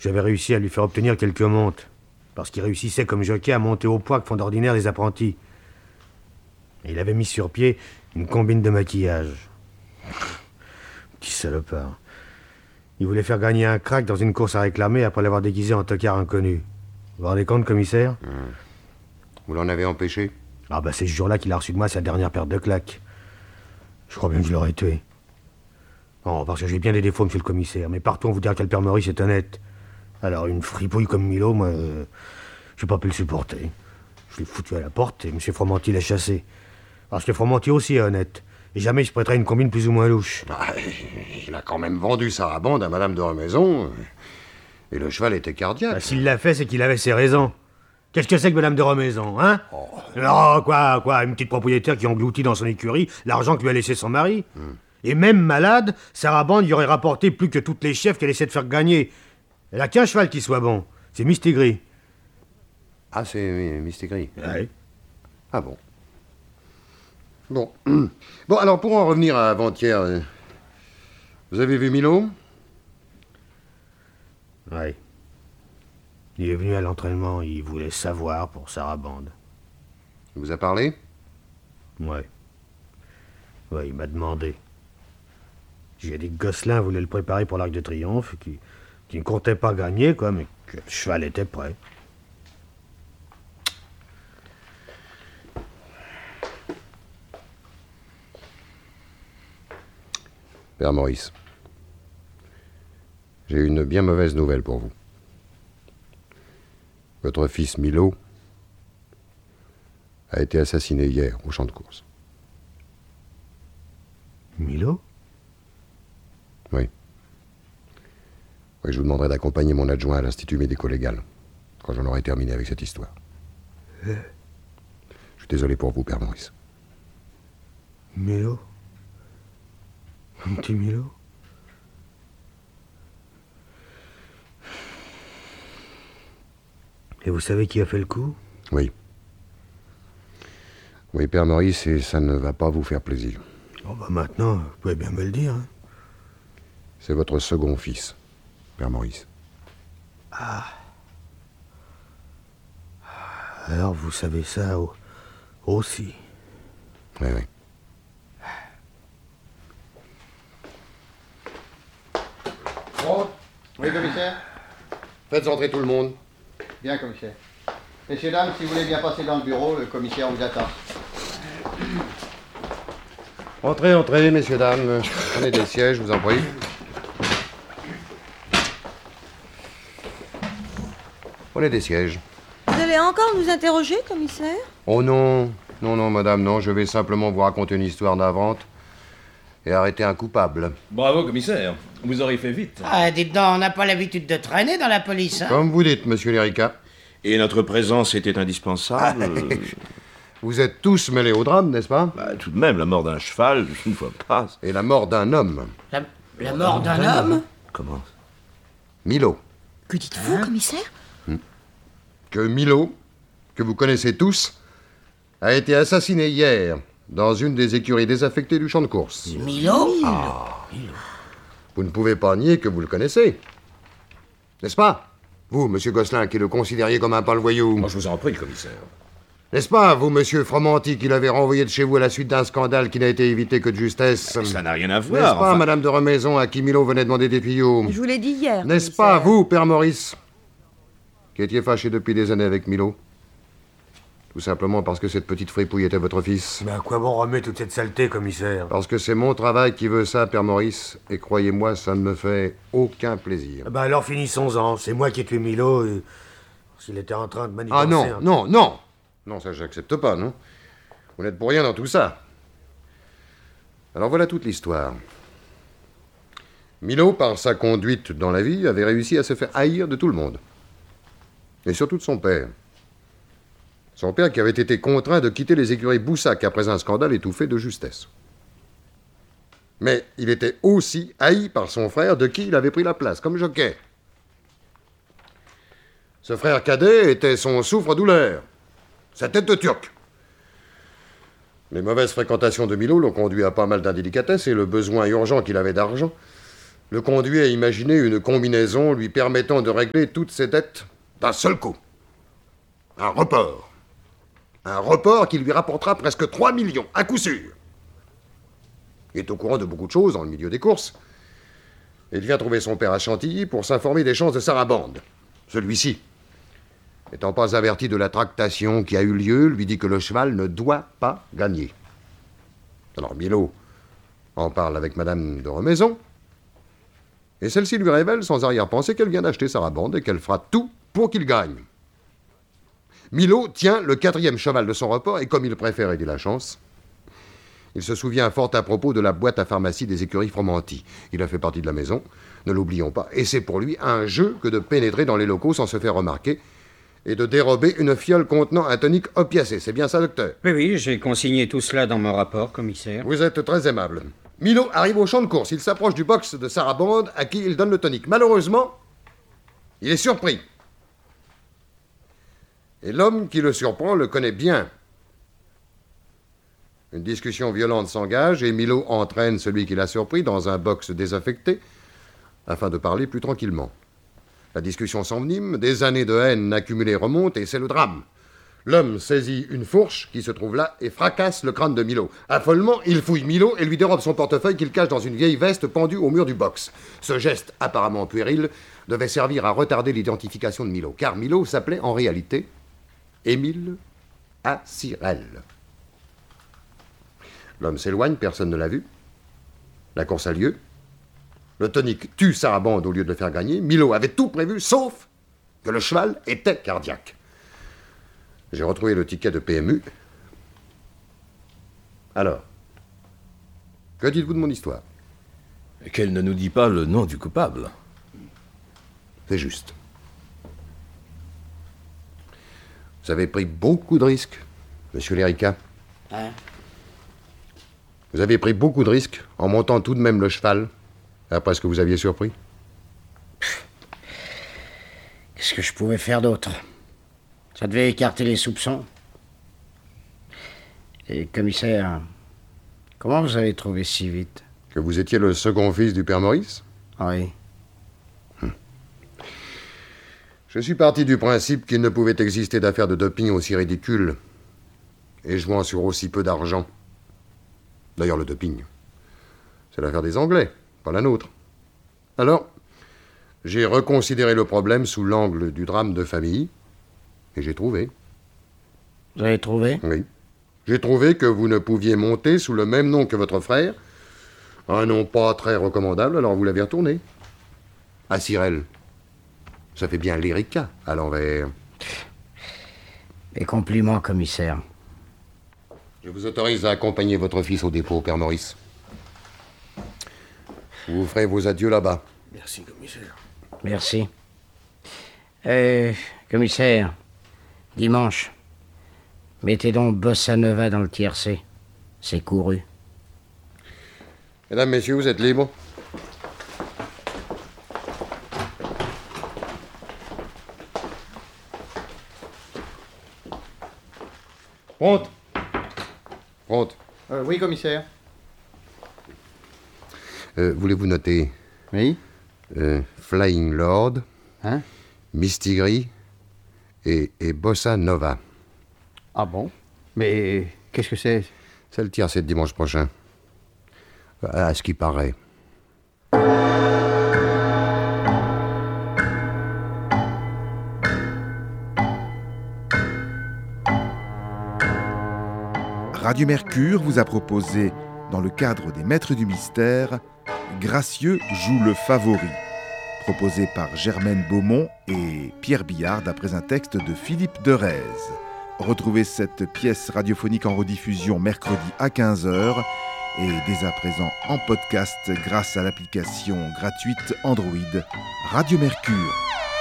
J'avais réussi à lui faire obtenir quelques montes, parce qu'il réussissait comme jockey à monter au poids que font d'ordinaire les apprentis. Et il avait mis sur pied une combine de maquillage. Petit salopard. Il voulait faire gagner un crack dans une course à réclamer après l'avoir déguisé en tocard inconnu. Vous vous rendez compte, commissaire? Vous l'en avez empêché? Ah bah c'est ce jour-là qu'il a reçu de moi sa dernière paire de claques. Je crois bien que je l'aurais tué. Non, parce que j'ai bien des défauts, monsieur le commissaire, mais partout on vous dira que le père Maurice est honnête. Alors une fripouille comme Milo, moi, j'ai pas pu le supporter. Je l'ai foutu à la porte et M. Fromanti l'a chassé. Parce que Fromanti aussi est honnête. Et jamais il se prêterait une combine plus ou moins louche. Ah, il a quand même vendu Sarabande à Madame de Remaison. Et le cheval était cardiaque. Bah, s'il l'a fait, c'est qu'il avait ses raisons. Qu'est-ce que c'est que Madame de Remaison, hein? Non, quoi, une petite propriétaire qui engloutit dans son écurie l'argent que lui a laissé son mari. Et même malade, Sarabande y aurait rapporté plus que toutes les chefs qu'elle essaie de faire gagner. Elle a qu'un cheval qui soit bon. C'est Mistigris. Ah, c'est Mistigris. Oui. Ah bon. Bon. Bon, alors pour en revenir à avant-hier, vous avez vu Milo? Oui. Il est venu à l'entraînement, il voulait savoir pour Sarabande. Il vous a parlé? Oui. Oui, il m'a demandé. J'ai dit que Gosselin voulait le préparer pour l'Arc de Triomphe, qu'il ne comptait pas gagner, quoi, mais que le cheval était prêt. Père Maurice, j'ai une bien mauvaise nouvelle pour vous. Votre fils Milo a été assassiné hier au champ de course. Milo? Oui. Oui, je vous demanderai d'accompagner mon adjoint à l'Institut médico-légal quand j'en aurai terminé avec cette histoire. Je suis désolé pour vous, Père Maurice. Milo? Mon petit Milo? Et vous savez qui a fait le coup? Oui. Oui, Père Maurice, et ça ne va pas vous faire plaisir. Oh bah maintenant, vous pouvez bien me le dire. Hein. C'est votre second fils, Père Maurice. Ah. Alors vous savez ça aussi. Oui, oui. Bon, Oui, commissaire? faites entrer tout le monde. Bien, commissaire. Messieurs, dames, si vous voulez bien passer dans le bureau, le commissaire vous attend. Entrez, messieurs, dames. Prenez des sièges, je vous en prie. Prenez des sièges. Vous allez encore nous interroger, commissaire? Oh non, non, madame, non. Je vais simplement vous raconter une histoire navrante et arrêter un coupable. Bravo, commissaire. Vous aurez fait vite. Ah, dites donc, on n'a pas l'habitude de traîner dans la police, hein? Comme vous dites, monsieur Lérica. Et notre présence était indispensable. Vous êtes tous mêlés au drame, n'est-ce pas? Bah, tout de même, la mort d'un cheval, je ne vois pas. Et la mort d'un homme. La mort d'un homme? Comment? Milo. Que dites-vous, commissaire? Que Milo, que vous connaissez tous, a été assassiné hier dans une des écuries désaffectées du champ de course. Milo? Vous ne pouvez pas nier que vous le connaissez. N'est-ce pas? Vous, monsieur Gosselin, qui le considériez comme un pâle voyou. Moi, je vous en prie, commissaire. N'est-ce pas, vous, monsieur Fromanti, qui l'avez renvoyé de chez vous à la suite d'un scandale qui n'a été évité que de justesse? Ça n'a rien à voir. N'est-ce pas, enfin- madame de Remaison, à qui Milo venait demander des tuyaux? Je vous l'ai dit hier. N'est-ce commissaire. pas, vous, père Maurice, qui étiez fâché depuis des années avec Milo? Tout simplement parce que cette petite fripouille était votre fils. Mais à quoi bon remettre toute cette saleté, commissaire? Parce que c'est mon travail qui veut ça, père Maurice, et croyez-moi, ça ne me fait aucun plaisir. Bah alors finissons-en. C'est moi qui ai tué Milo. S'il était en train de manigancer... Ah non, non, non! Non, ça j'accepte pas, non? Vous n'êtes pour rien dans tout ça. Alors voilà toute l'histoire. Milo, par sa conduite dans la vie, avait réussi à se faire haïr de tout le monde. Et surtout de son père. Son père qui avait été contraint de quitter les écuries Boussac après un scandale étouffé de justesse. Mais il était aussi haï par son frère de qui il avait pris la place, comme jockey. Ce frère cadet était son souffre-douleur, sa tête de turc. Les mauvaises fréquentations de Milo l'ont conduit à pas mal d'indélicatesse et le besoin urgent qu'il avait d'argent le conduit à imaginer une combinaison lui permettant de régler toutes ses dettes d'un seul coup. Un report. Un report qui lui rapportera presque 3 millions, à coup sûr. Il est au courant de beaucoup de choses dans le milieu des courses. Il vient trouver son père à Chantilly pour s'informer des chances de Sarabande. Celui-ci, n'étant pas averti de la tractation qui a eu lieu, lui dit que le cheval ne doit pas gagner. Alors Milo en parle avec Madame de Remaison, et celle-ci lui révèle sans arrière-pensée qu'elle vient d'acheter Sarabande et qu'elle fera tout pour qu'il gagne. Milo tient le 4e cheval de son report, et comme il préfère aider la chance, il se souvient fort à propos de la boîte à pharmacie des écuries Fromenty. Il a fait partie de la maison, ne l'oublions pas, et c'est pour lui un jeu que de pénétrer dans les locaux sans se faire remarquer et de dérober une fiole contenant un tonique opiacé. C'est bien ça, docteur? Oui, j'ai consigné tout cela dans mon rapport, commissaire. Vous êtes très aimable. Milo arrive au champ de course. Il s'approche du box de Sarabande à qui il donne le tonique. Malheureusement, il est surpris. Et l'homme qui le surprend le connaît bien. Une discussion violente s'engage et Milo entraîne celui qui l'a surpris dans un box désaffecté afin de parler plus tranquillement. La discussion s'envenime, des années de haine accumulées remontent et c'est le drame. L'homme saisit une fourche qui se trouve là et fracasse le crâne de Milo. Affolement, il fouille Milo et lui dérobe son portefeuille qu'il cache dans une vieille veste pendue au mur du box. Ce geste, apparemment puéril, devait servir à retarder l'identification de Milo, car Milo s'appelait en réalité Émile Assirel. L'homme s'éloigne, personne ne l'a vu. La course a lieu. Le tonique tue Sarabande au lieu de le faire gagner. Milo avait tout prévu, sauf que le cheval était cardiaque. J'ai retrouvé le ticket de PMU. Alors, que dites-vous de mon histoire? Qu'elle ne nous dit pas le nom du coupable. C'est juste. Vous avez pris beaucoup de risques, monsieur Lérica. Hein? Vous avez pris beaucoup de risques en montant tout de même le cheval, après ce que vous aviez surpris. Qu'est-ce que je pouvais faire d'autre? Ça devait écarter les soupçons. Et commissaire, comment vous avez trouvé si vite? Que vous étiez le second fils du père Maurice? Oui. Je suis parti du principe qu'il ne pouvait exister d'affaires de doping aussi ridicules et jouant sur aussi peu d'argent. D'ailleurs, le doping, c'est l'affaire des Anglais, pas la nôtre. Alors, j'ai reconsidéré le problème sous l'angle du drame de famille et j'ai trouvé. Vous avez trouvé? Oui. J'ai trouvé que vous ne pouviez monter sous le même nom que votre frère. Un nom pas très recommandable, alors vous l'avez retourné. Assirel. Ça fait bien l'Erika à l'envers. Mes compliments, commissaire. Je vous autorise à accompagner votre fils au dépôt, père Maurice. Vous ferez vos adieux là-bas. Merci, commissaire. Merci. Commissaire, dimanche, mettez donc Bossa Nova dans le tiercé. C'est couru. Mesdames, messieurs, vous êtes libres? Pronte? Pronte. Oui, commissaire. Voulez-vous noter Oui? Flying Lord, Hein? Mistigri et Bossa Nova. Ah bon? Mais qu'est-ce que c'est? C'est le tiercé de dimanche prochain. À ce qui paraît. Radio Mercure vous a proposé, dans le cadre des Maîtres du Mystère, Gracieux joue le favori, proposé par Germaine Beaumont et Pierre Billard d'après un texte de Philippe Derez. Retrouvez cette pièce radiophonique en rediffusion mercredi à 15h et dès à présent en podcast grâce à l'application gratuite Android Radio Mercure.